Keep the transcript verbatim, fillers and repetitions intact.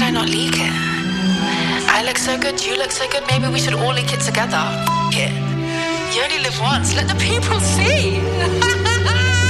did I not leak it? I look so good, you look so good, maybe we should all leak it together. F- it. You only live once, let the people see.